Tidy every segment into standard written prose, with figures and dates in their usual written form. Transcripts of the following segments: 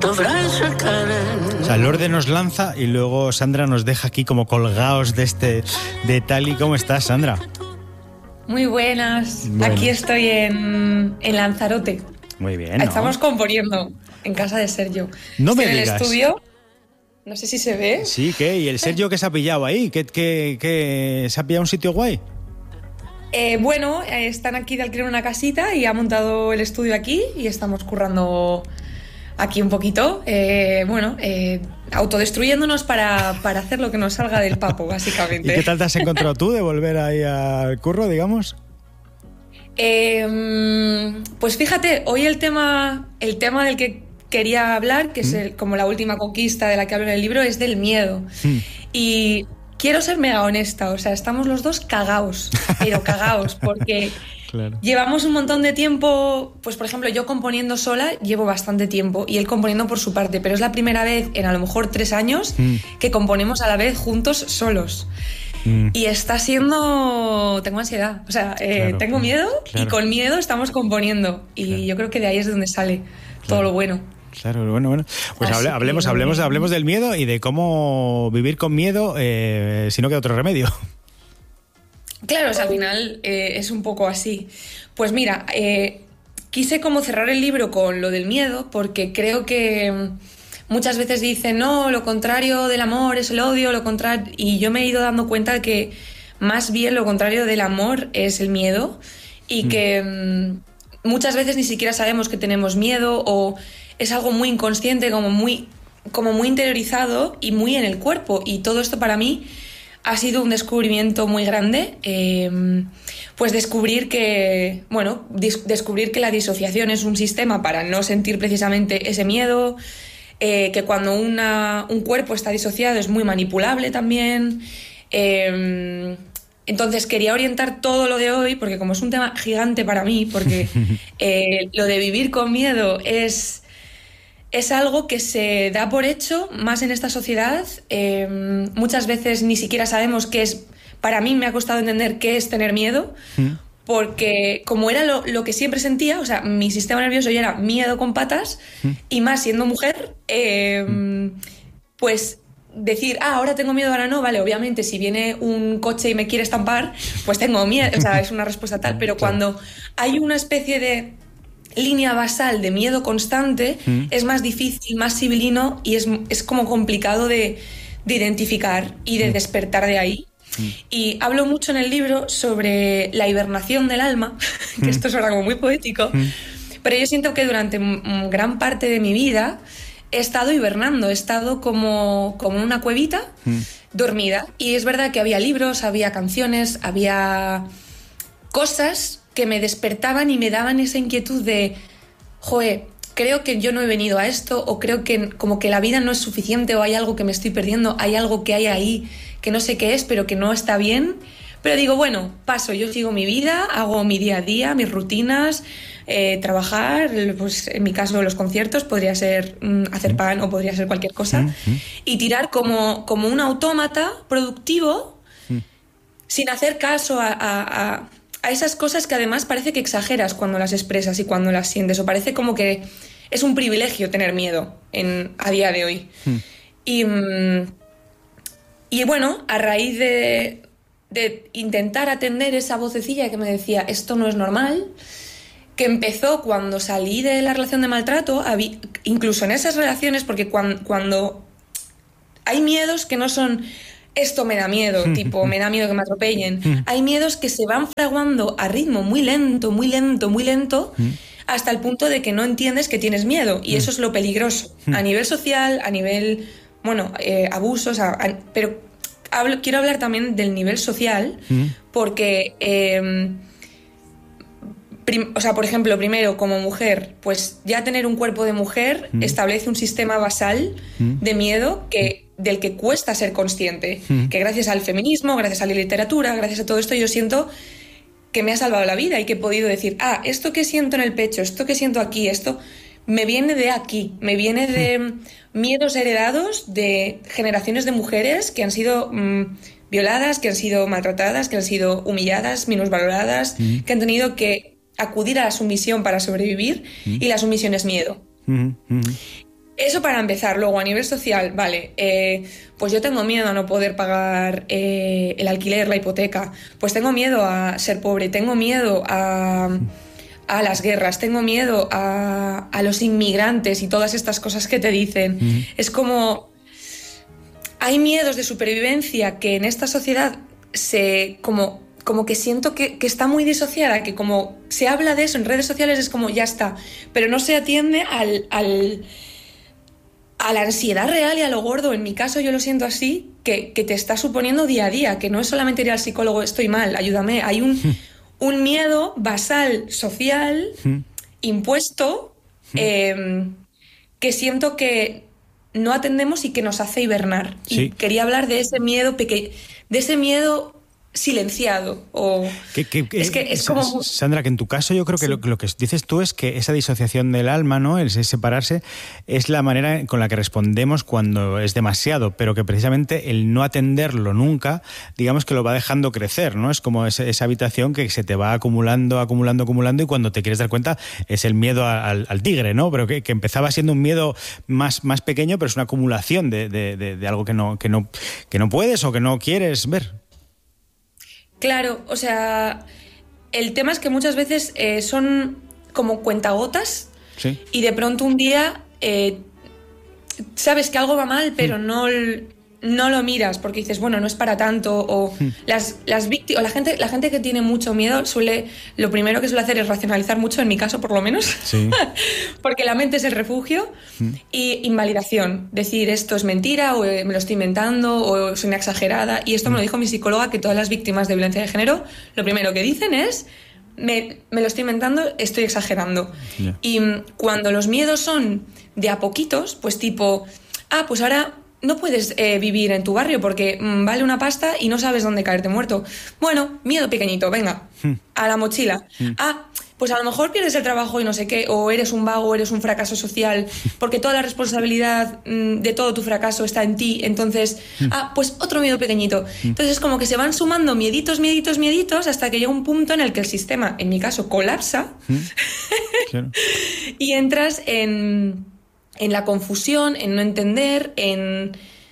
O sea, Lourdes nos lanza y luego Sandra nos deja aquí como colgados de Tali. ¿Cómo estás, Sandra? Muy buenas. Aquí estoy en Lanzarote. Muy bien, ¿no? Estamos componiendo en casa de Sergio. No me digas. En el estudio, no sé si se ve. Sí, ¿qué? ¿Y el Sergio qué se ha pillado ahí? ¿Qué se ha pillado un sitio guay? Están aquí de alquiler una casita y ha montado el estudio aquí y estamos currando aquí un poquito. Autodestruyéndonos para hacer lo que nos salga del papo, básicamente. ¿Y qué tal te has encontrado tú de volver ahí al curro, digamos? Pues fíjate, hoy el tema del que quería hablar, que es como la última conquista de la que hablo en el libro, es del miedo. Y quiero ser mega honesta, o sea, estamos los dos cagaos, pero cagaos, porque claro. Llevamos un montón de tiempo, pues por ejemplo, yo componiendo sola llevo bastante tiempo y él componiendo por su parte, pero es la primera vez en a lo mejor 3 años que componemos a la vez juntos solos. Y está siendo... Tengo ansiedad, o sea, claro, tengo miedo y con miedo estamos componiendo y yo creo que de ahí es de donde sale todo lo bueno. Claro, bueno. Pues hablemos del miedo y de cómo vivir con miedo si no queda otro remedio. Claro, o sea, al final es un poco así. Pues mira, quise como cerrar el libro con lo del miedo porque creo que muchas veces dicen, no, lo contrario del amor es el odio, lo contrario... Y yo me he ido dando cuenta de que más bien lo contrario del amor es el miedo y que muchas veces ni siquiera sabemos que tenemos miedo o es algo muy inconsciente, como muy interiorizado y muy en el cuerpo. Y todo esto para mí ha sido un descubrimiento muy grande, pues descubrir que la disociación es un sistema para no sentir precisamente ese miedo, que cuando un cuerpo está disociado es muy manipulable también. Entonces quería orientar todo lo de hoy, porque como es un tema gigante para mí, porque lo de vivir con miedo es algo que se da por hecho más en esta sociedad. Muchas veces ni siquiera sabemos qué es. Para mí me ha costado entender qué es tener miedo, porque como era lo que siempre sentía, o sea, mi sistema nervioso ya era miedo con patas, y más siendo mujer, pues decir, ahora tengo miedo, ahora no, vale, obviamente si viene un coche y me quiere estampar, pues tengo miedo, o sea, es una respuesta tal, pero cuando hay una especie de línea basal de miedo constante, es más difícil, más sibilino y es como complicado de identificar y de despertar de ahí. Y hablo mucho en el libro sobre la hibernación del alma, que esto suena como muy poético, pero yo siento que durante gran parte de mi vida he estado hibernando, he estado como en una cuevita dormida. Y es verdad que había libros, había canciones, había cosas que me despertaban y me daban esa inquietud de, creo que yo no he venido a esto, o creo que como que la vida no es suficiente, o hay algo que me estoy perdiendo, hay algo que hay ahí que no sé qué es, pero que no está bien. Pero digo, bueno, paso, yo sigo mi vida, hago mi día a día, mis rutinas, trabajar, pues en mi caso los conciertos, podría ser hacer pan o podría ser cualquier cosa, y tirar como un autómata productivo sin hacer caso a esas cosas que además parece que exageras cuando las expresas y cuando las sientes, o parece como que es un privilegio tener miedo a día de hoy. Y bueno, a raíz de intentar atender esa vocecilla que me decía, esto no es normal, que empezó cuando salí de la relación de maltrato, incluso en esas relaciones, porque cuando hay miedos que no son... Esto me da miedo, tipo, me da miedo que me atropellen. Hay miedos que se van fraguando a ritmo muy lento, muy lento, muy lento, hasta el punto de que no entiendes que tienes miedo. Y eso es lo peligroso. A nivel social, a nivel, abusos, pero quiero hablar también del nivel social, porque, por ejemplo, primero, como mujer, pues ya tener un cuerpo de mujer establece un sistema basal de miedo del que cuesta ser consciente, que gracias al feminismo, gracias a la literatura, gracias a todo esto, yo siento que me ha salvado la vida y que he podido decir, esto que siento en el pecho, esto que siento aquí, esto me viene de aquí, me viene de miedos heredados de generaciones de mujeres que han sido violadas, que han sido maltratadas, que han sido humilladas, minusvaloradas, que han tenido que acudir a la sumisión para sobrevivir, y la sumisión es miedo. Eso para empezar. Luego, a nivel social, vale, pues yo tengo miedo a no poder pagar el alquiler, la hipoteca, pues tengo miedo a ser pobre, tengo miedo a las guerras, tengo miedo a los inmigrantes y todas estas cosas que te dicen. Es como... Hay miedos de supervivencia que en esta sociedad como que siento que está muy disociada, que como se habla de eso en redes sociales es como ya está, pero no se atiende a la ansiedad real y a lo gordo. En mi caso yo lo siento así, que te está suponiendo día a día, que no es solamente ir al psicólogo, estoy mal, ayúdame. Hay un miedo basal, social, impuesto, que siento que no atendemos y que nos hace hibernar. Sí. Y quería hablar de ese miedo de ese miedo silenciado. Es que es como... Sandra, que en tu caso yo creo que lo que dices tú es que esa disociación del alma, ¿no? El separarse, es la manera con la que respondemos cuando es demasiado, pero que precisamente el no atenderlo nunca, digamos que lo va dejando crecer, ¿no? Es como esa habitación que se te va acumulando y cuando te quieres dar cuenta es el miedo al tigre, ¿no? Pero que empezaba siendo un miedo más pequeño, pero es una acumulación de algo que no puedes o que no quieres ver. Claro, o sea, el tema es que muchas veces son como cuentagotas. Sí. Y de pronto un día sabes que algo va mal, pero no lo miras porque dices, bueno, no es para tanto. O las víctimas, o la gente que tiene mucho miedo lo primero que suele hacer es racionalizar mucho, en mi caso por lo menos, sí. Porque la mente es el refugio. Y invalidación, decir esto es mentira o me lo estoy inventando o soy una exagerada. Y esto me lo dijo mi psicóloga, que todas las víctimas de violencia de género lo primero que dicen es me lo estoy inventando, estoy exagerando. Yeah. Y cuando los miedos son de a poquitos, pues tipo, pues ahora no puedes vivir en tu barrio porque vale una pasta y no sabes dónde caerte muerto. Bueno, miedo pequeñito, venga, a la mochila. Pues a lo mejor pierdes el trabajo y no sé qué, o eres un vago, o eres un fracaso social, porque toda la responsabilidad de todo tu fracaso está en ti. Entonces, pues otro miedo pequeñito. Entonces es como que se van sumando mieditos hasta que llega un punto en el que el sistema, en mi caso, colapsa. Claro. Y entras en la confusión, en no entender, en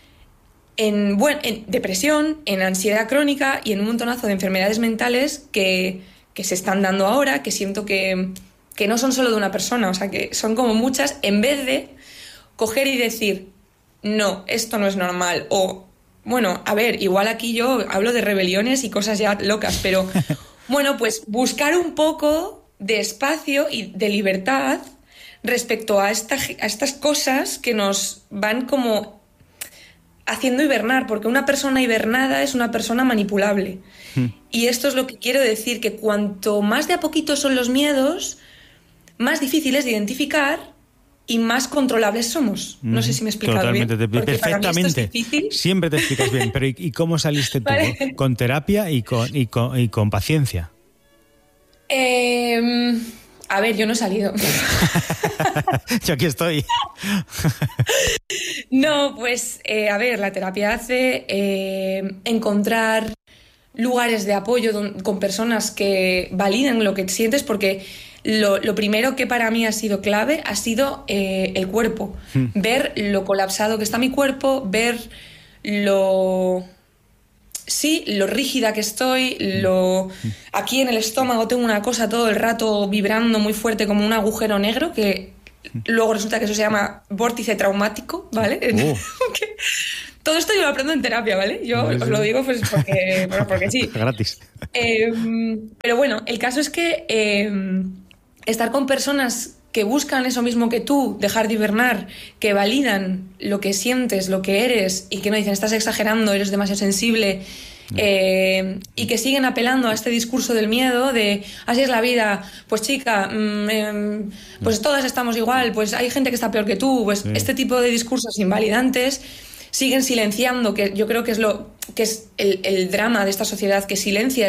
depresión, en ansiedad crónica y en un montonazo de enfermedades mentales que se están dando ahora, que siento que no son solo de una persona, o sea, que son como muchas, en vez de coger y decir, no, esto no es normal, o, bueno, a ver, igual aquí yo hablo de rebeliones y cosas ya locas, pero, bueno, pues buscar un poco de espacio y de libertad respecto a estas cosas que nos van como haciendo hibernar, porque una persona hibernada es una persona manipulable. Y esto es lo que quiero decir, que cuanto más de a poquito son los miedos, más difíciles de identificar y más controlables somos. No sé si me he explicado totalmente, bien. Perfectamente. Siempre te explicas bien. Pero ¿y cómo saliste tú? Vale. ¿Con terapia y con paciencia? A ver, yo no he salido. Yo aquí estoy. No, pues, a ver, la terapia hace encontrar lugares de apoyo con personas que validen lo que sientes, porque lo primero que para mí ha sido clave ha sido el cuerpo. Ver lo colapsado que está mi cuerpo, ver lo rígida que estoy, aquí en el estómago tengo una cosa todo el rato vibrando muy fuerte como un agujero negro, que luego resulta que eso se llama vórtice traumático, ¿vale? Todo esto yo lo aprendo en terapia, ¿vale? Yo os lo digo pues porque sí. Gratis. Pero bueno, el caso es que estar con personas que buscan eso mismo que tú, dejar de hibernar, que validan lo que sientes, lo que eres, y que no dicen, estás exagerando, eres demasiado sensible, y que siguen apelando a este discurso del miedo de, así es la vida, pues chica, pues todas estamos igual, pues hay gente que está peor que tú, pues este tipo de discursos invalidantes siguen silenciando, que yo creo que es el drama de esta sociedad, que silencia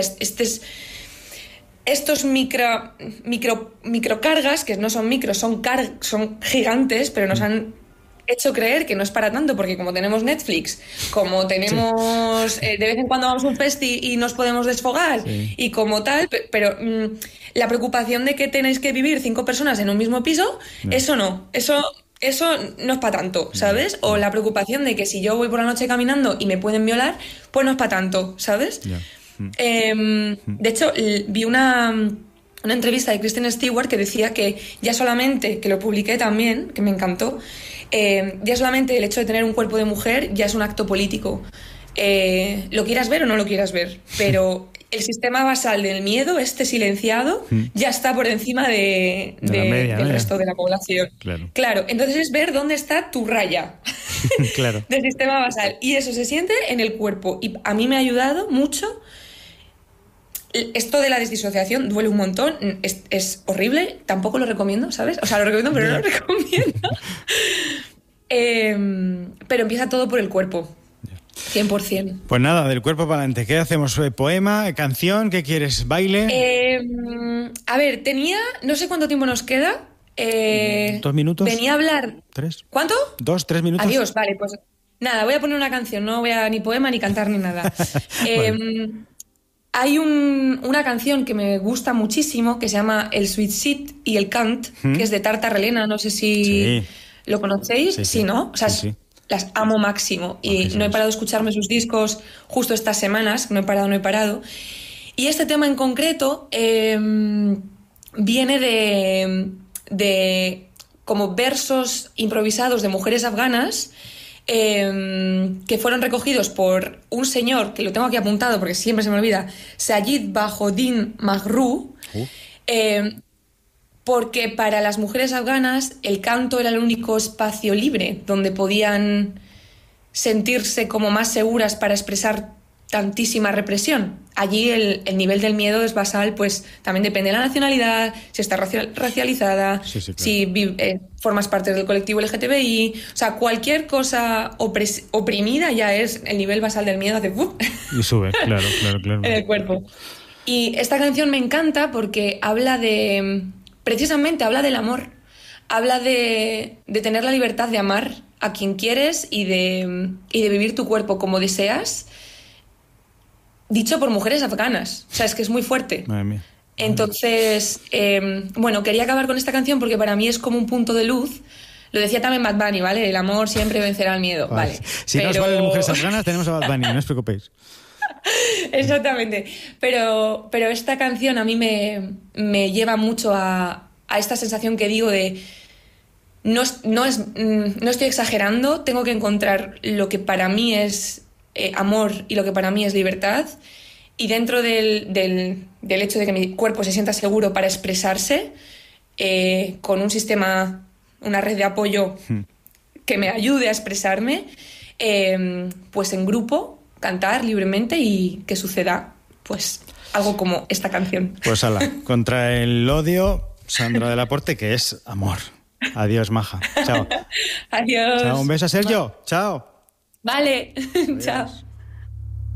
estos microcargas, que no son micros, son gigantes, pero nos han hecho creer que no es para tanto, porque como tenemos Netflix, como tenemos de vez en cuando vamos a un festi y nos podemos desfogar, y como tal, pero la preocupación de que tenéis que vivir 5 personas en un mismo piso, eso no, eso eso no es para tanto, ¿sabes? O la preocupación de que si yo voy por la noche caminando y me pueden violar, pues no es para tanto, ¿sabes? De hecho, vi una entrevista de Kristen Stewart que decía que ya solamente, que lo publiqué también, que me encantó, ya solamente el hecho de tener un cuerpo de mujer ya es un acto político. Lo quieras ver o no lo quieras ver, pero el sistema basal del miedo, silenciado, ya está por encima del resto de la población. Claro, entonces es ver dónde está tu raya claro. del sistema basal. Y eso se siente en el cuerpo. Y a mí me ha ayudado mucho. Esto de la desdisociación duele un montón, es horrible, tampoco lo recomiendo, ¿sabes? O sea, lo recomiendo, pero no lo recomiendo. Pero empieza todo por el cuerpo. 100%. Pues nada, del cuerpo para adelante. ¿Qué hacemos? ¿Poema? ¿Canción? ¿Qué quieres? ¿Baile? A ver, no sé cuánto tiempo nos queda. 2 minutos. Venía a hablar... 3. ¿Cuánto? 2, 3 minutos. Adiós, vale, pues nada, voy a poner una canción, no voy a ni poema ni cantar ni nada. Vale. Hay una canción que me gusta muchísimo que se llama El Suicide y el Cant, que es de Tartar Elena, no sé si lo conocéis. Sí, ¿no? O sea, las amo máximo y no he parado de escucharme sus discos justo estas semanas, no he parado. Y este tema en concreto viene de como versos improvisados de mujeres afganas que fueron recogidos por un señor, que lo tengo aquí apuntado porque siempre se me olvida, Sayid Bahodin Maghru, porque para las mujeres afganas el canto era el único espacio libre donde podían sentirse como más seguras para expresar tantísima represión. Allí el nivel del miedo es basal, pues también depende de la nacionalidad, si está racializada, claro. Si formas parte del colectivo LGTBI, o sea, cualquier cosa oprimida ya es el nivel basal del miedo, hace y sube, claro. en el cuerpo. Y esta canción me encanta porque precisamente habla del amor, habla de tener la libertad de amar a quien quieres y de vivir tu cuerpo como deseas, dicho por mujeres afganas. O sea, es que es muy fuerte. Madre mía. Entonces, quería acabar con esta canción porque para mí es como un punto de luz. Lo decía también Bad Bunny, ¿vale? El amor siempre vencerá al miedo, ¿vale? Si no os valen mujeres afganas, tenemos a Bad Bunny, no os preocupéis. Exactamente. Pero esta canción a mí me lleva mucho a esta sensación que digo de... No estoy exagerando, tengo que encontrar lo que para mí es amor y lo que para mí es libertad, y dentro del hecho de que mi cuerpo se sienta seguro para expresarse, con un sistema, una red de apoyo que me ayude a expresarme, pues en grupo, cantar libremente y que suceda pues algo como esta canción. Pues ala, contra el odio, Sandra del Aporte, que es amor. Adiós, maja. Chao. Adiós. Chao, un beso a Sergio. Chao. Vale. Adiós. Chao.